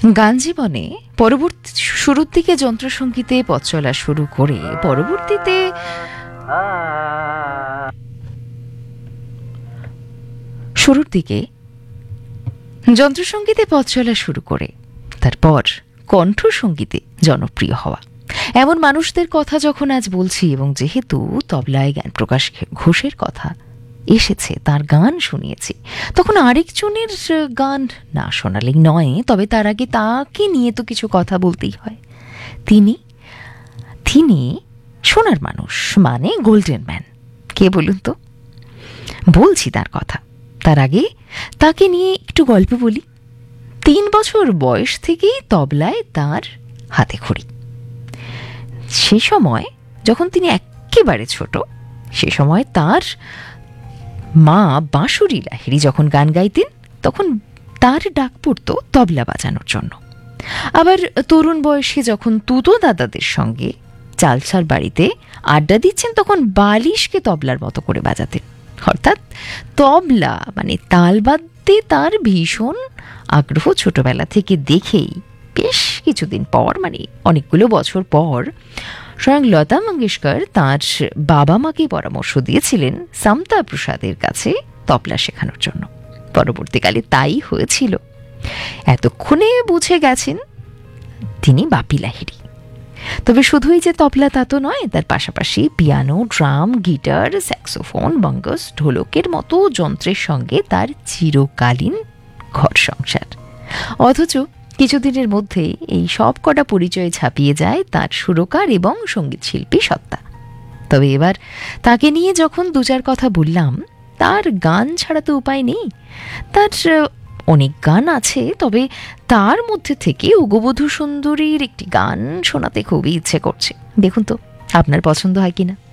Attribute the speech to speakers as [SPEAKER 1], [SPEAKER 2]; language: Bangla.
[SPEAKER 1] গান জীবনে পরবর্তী শুরুর দিকে যন্ত্রসঙ্গীতে পথ চলা শুরু করে পরবর্তীতে শুরুর দিকে যন্ত্রসঙ্গীতে পথ চলা শুরু করে তারপর কণ্ঠসঙ্গীতে জনপ্রিয় হওয়া এমন মানুষদের কথা যখন আজ বলছি, এবং যেহেতু তবলায় জ্ঞানপ্রকাশ ঘোষের কথা এসেছে, তার গান শুনিয়েছি, তখন আরেকজনের গান না শোনালেই নয়। তবে তার আগে তাকে নিয়ে তো কিছু কথা বলতেই হয়। তিনি সোনার মানুষ, মানে গোল্ডেন ম্যান। কে বলুন তো? বলছি তার কথা। তার আগে তাকে নিয়ে একটু গল্প বলি। 3 বছর বয়স থেকেই তবলায় তার হাতে খড়ি। সে সময় যখন তিনি একেবারে ছোট, সে সময় তার মা বাঁশুরি লাহিড়ী যখন গান গাইতেন, তখন তার ডাক পড়তো তবলা বাজানোর জন্য। আবার তরুণ বয়সে যখন তুতো দাদাদের সঙ্গে চালসার বাড়িতে আড্ডা দিচ্ছেন, তখন বালিশকে তবলার মতো করে বাজাতেন। অর্থাৎ তবলা মানে তাল বাদ্যে তার ভীষণ আগ্রহ ছোটবেলা থেকে দেখেই বেশ কিছুদিন পর, মানে অনেকগুলো বছর পর, স্বয়ং লতা মঙ্গেশকর তাঁর বাবা মাকে পরামর্শ দিয়েছিলেন সমতা প্রসাদের কাছে তবলা শেখানোর জন্য। পরবর্তীকালে তাই হয়েছিল। এতক্ষণে বুঝে গেছেন তিনি বাপি লাহিড়ী। তবে শুধুই যে তবলা তা তো নয়, তার পাশাপাশি পিয়ানো, ড্রাম, গিটার, স্যাক্সোফোন, বঙ্গস, ঢোলকের মতো যন্ত্রের সঙ্গে তার চিরকালীন ঘর সংসার। অথচ কিছুদিনের মধ্যে এই সব কটা পরিচয় ছাপিয়ে যায় তার সুরকার এবং সঙ্গীত শিল্পী সত্তা। তবে এবার তাকে নিয়ে যখন 2-4 কথা বললাম, তার গান ছাড়া তো উপায় নেই। তার অনেক গান আছে, তবে তার মধ্যে থেকে ওগবধূ সুন্দরীর একটি গান শোনাতে খুবই ইচ্ছে করছে। দেখুন তো আপনার পছন্দ হয় কিনা।